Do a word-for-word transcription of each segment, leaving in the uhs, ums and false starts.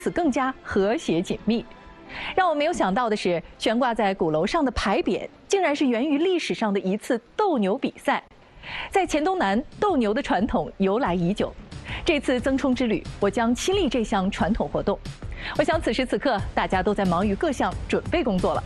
此更加和谐紧密。让我没有想到的是，悬挂在鼓楼上的牌匾，竟然是源于历史上的一次斗牛比赛。在黔东南，斗牛的传统由来已久。这次增冲之旅，我将亲历这项传统活动。我想此时此刻，大家都在忙于各项准备工作了。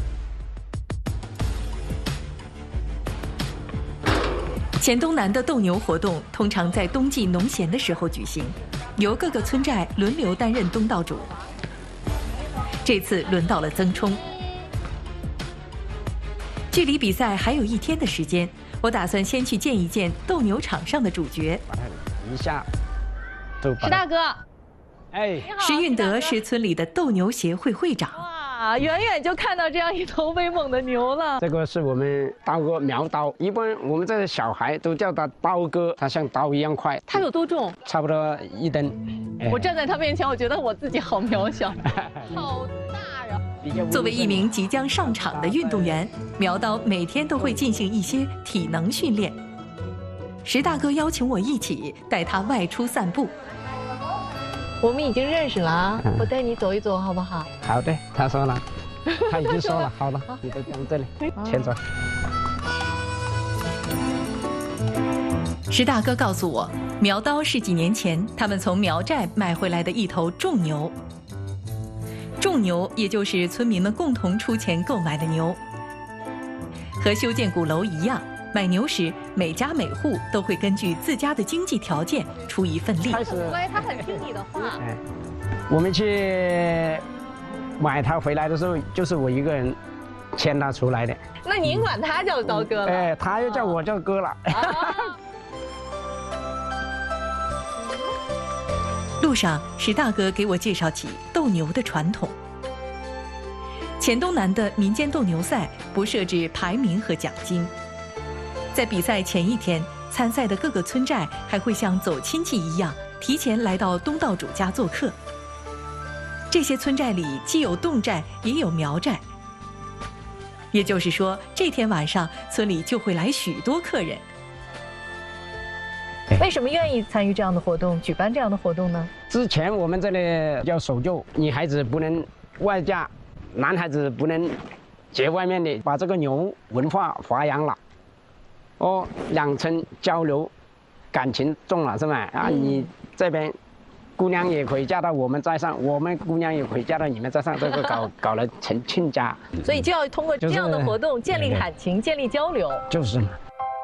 黔东南的斗牛活动通常在冬季农闲的时候举行，由各个村寨轮流担任东道主。这次轮到了增冲。距离比赛还有一天的时间，我打算先去见一见斗牛场上的主角。 一下， 石大哥， 哎， 石运德是村里的斗牛协会会长。哇，远远就看到这样一头威猛的牛了。 这个是我们刀哥苗刀，一般我们这些小孩都叫它刀哥，它像刀一样快。 它有多重？ 差不多一吨。 哎、我站在它面前，我觉得我自己好渺小，好大呀！作为一名即将上场的运动员，苗刀每天都会进行一些体能训练。石大哥邀请我一起带他外出散步。我们已经认识了啊，嗯、我带你走一走好不好？ 好的，他说了，他已经说了，好了，你就讲这里，前走。石大哥告诉我，苗刀是几年前他们从苗寨买回来的一头重牛。重牛也就是村民们共同出钱购买的牛，和修建鼓楼一样。买牛时，每家每户都会根据自家的经济条件出一份力。开始，所以他很听你的话。哎，我们去买他回来的时候，就是我一个人牵他出来的。那您管他叫刀哥了？哎，他又叫我叫哥了。啊、路上，石大哥给我介绍起斗牛的传统。黔东南的民间斗牛赛不设置排名和奖金。在比赛前一天，参赛的各个村寨还会像走亲戚一样，提前来到东道主家做客。这些村寨里既有侗寨，也有苗寨。也就是说，这天晚上村里就会来许多客人。为什么愿意参与这样的活动，举办这样的活动呢？之前我们这里要守旧，女孩子不能外嫁，男孩子不能结外面的，把这个牛文化发扬了。哦，两村交流，感情重了是吧？啊，你这边姑娘也可以嫁到我们寨上，我们姑娘也可以嫁到你们寨上，这个搞搞了成亲家。所以就要通过这样的活动建立感情，建立交流。就是嘛。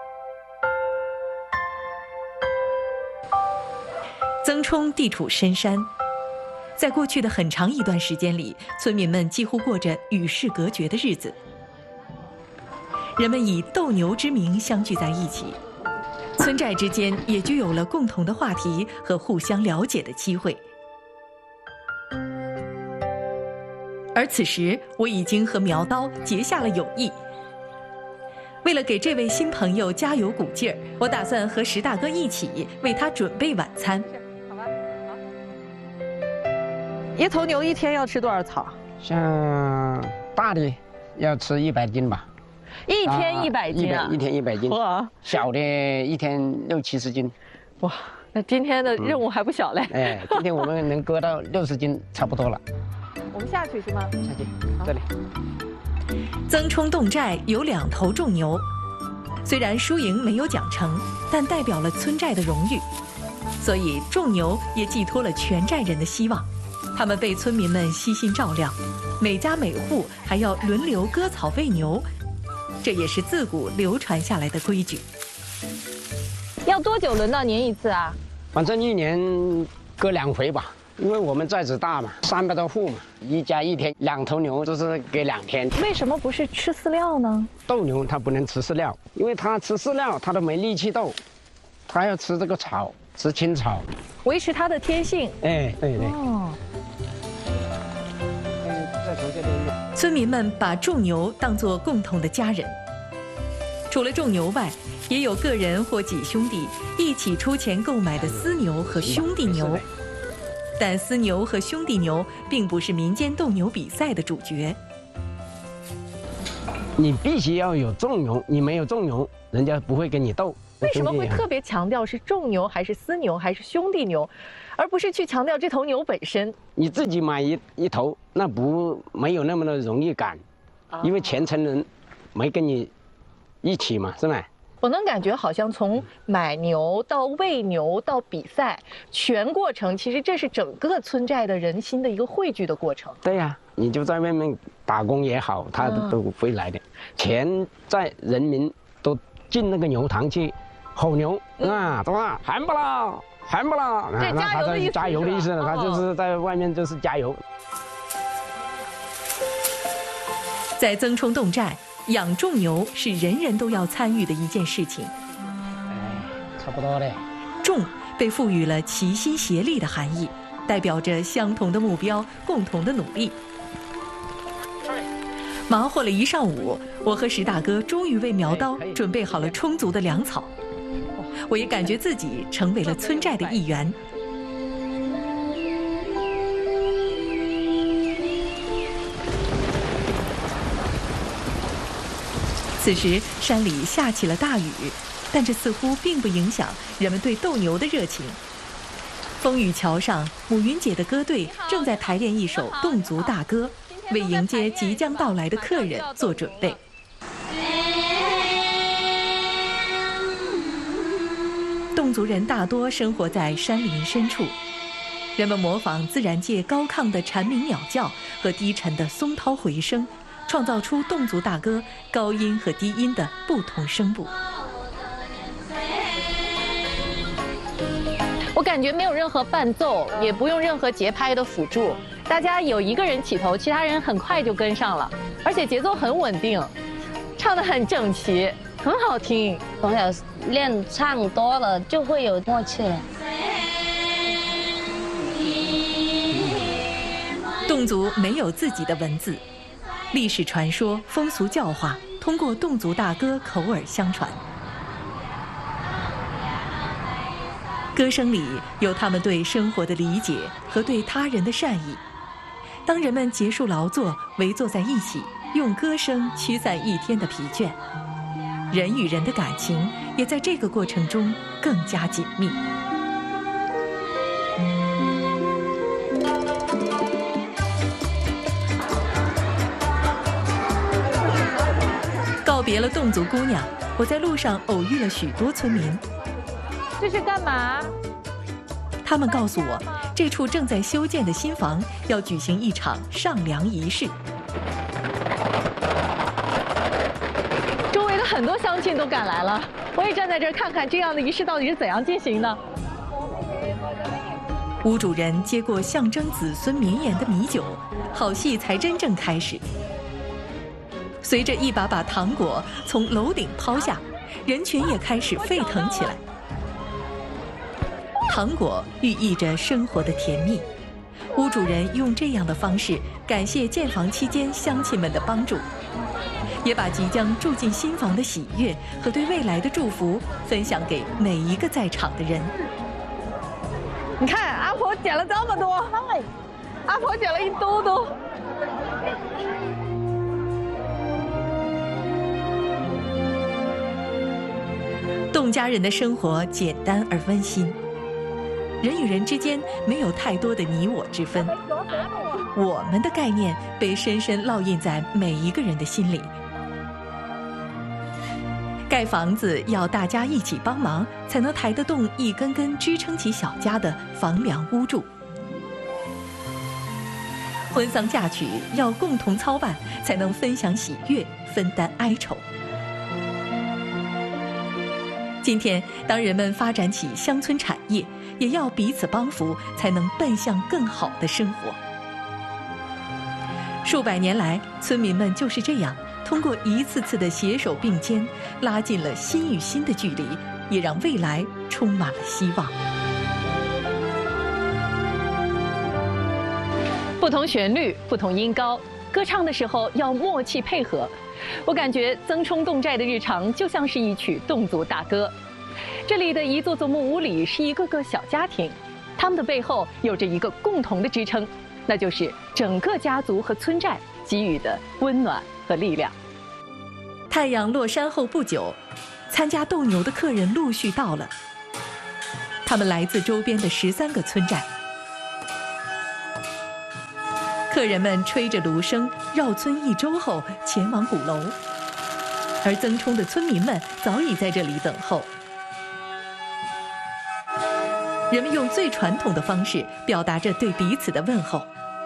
增冲地处深山，在过去的很长一段时间里，村民们几乎过着与世隔绝的日子。人们以斗牛之名相聚在一起，村寨之间也就有了共同的话题和互相了解的机会。而此时，我已经和苗刀结下了友谊。为了给这位新朋友加油鼓劲儿，我打算和石大哥一起为他准备晚餐。好吧，好。一头牛一天要吃多少草？像大的要吃一百斤吧。一天一百斤啊！一天一百斤，哇！小的一天六七十斤，哇！那今天的任务还不小嘞。嗯、哎，今天我们能割到六十斤，差不多了。我们下去是吗？下去，这里。增冲侗寨有两头重牛，虽然输赢没有奖惩，但代表了村寨的荣誉，所以重牛也寄托了全寨人的希望。他们被村民们悉心照料，每家每户还要轮流割草喂牛。这也是自古流传下来的规矩。要多久轮到您一次啊？反正一年割两回吧，因为我们寨子大嘛，三百多户嘛，一家一天两头牛就是给两天。为什么不是吃饲料呢？斗牛它不能吃饲料，因为它吃饲料它都没力气斗，它要吃这个草，吃青草，维持它的天性。哎，对对。哦。村民们把种牛当作共同的家人，除了种牛外，也有个人或几兄弟一起出钱购买的私牛和兄弟牛。但私牛和兄弟牛并不是民间斗牛比赛的主角。你必须要有重牛，你没有重牛，人家不会跟你斗。为什么会特别强调是重牛还是私牛还是兄弟牛？ 而不是去强调这头牛本身。 你自己买一一头，那不没有那么的容易赶，因为全程人没跟你一起嘛，是吧？ 我能感觉好像从买牛到喂牛到比赛，全过程其实这是整个村寨的人心的一个汇聚的过程。 对呀、啊，你就在外面打工也好，他都会来的。全寨人民都进那个牛塘去吼牛、嗯、啊，对吧？喊不啦，喊不啦， 这加油的意思， 加油的意思，他就是在外面就是加油。 在曾冲侗寨，养种牛是人人都要参与的一件事情。 哎，差不多嘞。 种被赋予了齐心协力的含义，代表着相同的目标，共同的努力。忙活了一上午，我和石大哥终于为苗刀准备好了充足的粮草。我也感觉自己成为了村寨的一员。此时山里下起了大雨，但这似乎并不影响人们对斗牛的热情。风雨桥上，母云姐的歌队正在排练一首侗族大歌，为迎接即将到来的客人做准备。侗族人大多生活在山林深处，人们模仿自然界高亢的蝉鸣鸟叫和低沉的松涛回声，创造出侗族大歌高音和低音的不同声部。 我感觉没有任何伴奏，也不用任何节拍的辅助，大家有一个人起头，其他人很快就跟上了，而且节奏很稳定，唱得很整齐，很好听。 从小练唱多了，就会有默契了。 侗族没有自己的文字，历史传说、风俗教化通过侗族大歌口耳相传。歌声里有他们对生活的理解和对他人的善意。当人们结束劳作，围坐在一起，用歌声驱散一天的疲倦，人与人的感情也在这个过程中更加紧密。告别了侗族姑娘，我在路上偶遇了许多村民。 这是干嘛？ 他们告诉我，这处正在修建的新房要举行一场上梁仪式。 周围的很多乡亲都赶来了，我也站在这儿看看这样的仪式到底是怎样进行的。 屋主人接过象征子孙绵延的米酒，好戏才真正开始。随着一把把糖果从楼顶抛下，人群也开始沸腾起来。糖果寓意着生活的甜蜜，屋主人用这样的方式感谢建房期间乡亲们的帮助，也把即将住进新房的喜悦和对未来的祝福分享给每一个在场的人。 你看，阿婆捡了这么多，阿婆捡了一兜兜。 侗家人的生活简单而温馨，人与人之间没有太多的你我之分，我们的概念被深深烙印在每一个人的心里。盖房子要大家一起帮忙，才能抬得动一根根支撑起小家的房梁屋柱。婚丧嫁娶要共同操办，才能分享喜悦，分担哀愁。今天，当人们发展起乡村产业，也要彼此帮扶，才能奔向更好的生活。数百年来，村民们就是这样，通过一次次的携手并肩，拉近了心与心的距离，也让未来充满了希望。 不同旋律，不同音高，歌唱的时候要默契配合。我感觉曾冲侗寨的日常就像是一曲侗族大歌。这里的一座座木屋里是一个个小家庭，他们的背后有着一个共同的支撑，那就是整个家族和村寨给予的温暖和力量。 太阳落山后不久，参加斗牛的客人陆续到了。 他们来自周边的十三个村寨。客人们吹着芦笙，绕村一周后前往鼓楼，而曾冲的村民们早已在这里等候。人们用最传统的方式表达着对彼此的问候。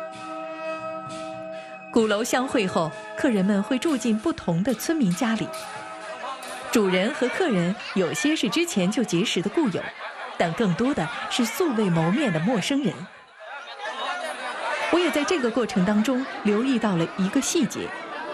鼓楼相会后，客人们会住进不同的村民家里。主人和客人有些是之前就结识的故友，但更多的是素未谋面的陌生人。我也在这个过程当中留意到了一个细节。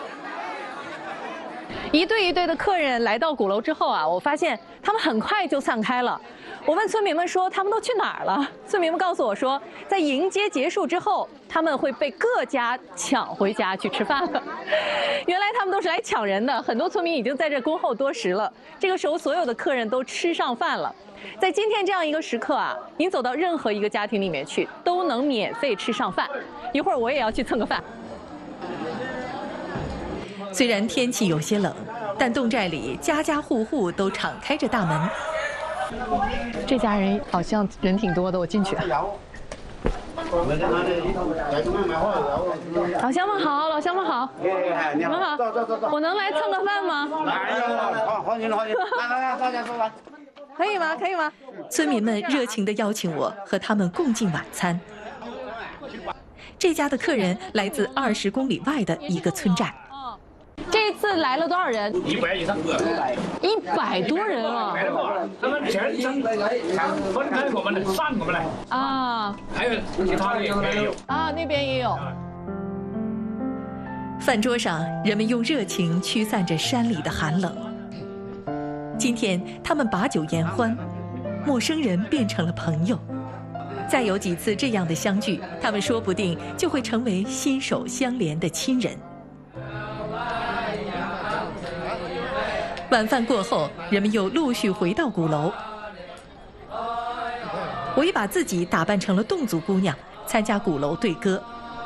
一对一对的客人来到鼓楼之后啊，我发现他们很快就散开了。我问村民们说他们都去哪儿了，村民们告诉我说，在迎接结束之后，他们会被各家抢回家去吃饭了。原来他们都是来抢人的，很多村民已经在这恭候多时了。这个时候，所有的客人都吃上饭了。在今天这样一个时刻啊，您走到任何一个家庭里面去，都能免费吃上饭。一会儿我也要去蹭个饭。 虽然天气有些冷，但侗寨里家家户户都敞开着大门。 这家人好像人挺多的，我进去。老乡们好，老乡们好，你们好，我能来蹭个饭吗？ 好，欢迎欢迎，来来来，大家坐吧。 可以吗？可以吗？ 村民们热情地邀请我和他们共进晚餐。这家的客人来自二十公里外的一个村寨。 这次来了多少人？ 一百以上， 一百多人啊！ 他们全分分开我们的，散我们来啊， 还有其他的也有啊，那边也有。 饭桌上，人们用热情驱散着山里的寒冷。今天，他们把酒言欢，陌生人变成了朋友。再有几次这样的相聚，他们说不定就会成为心手相连的亲人。晚饭过后，人们又陆续回到鼓楼。我也把自己打扮成了侗族姑娘，参加鼓楼对歌。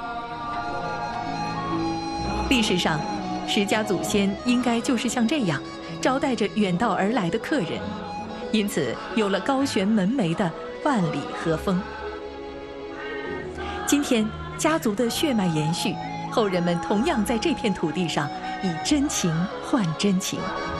历史上，石家祖先应该就是像这样招待着远道而来的客人，因此有了高悬门楣的万里和风。今天，家族的血脉延续，后人们同样在这片土地上以真情换真情。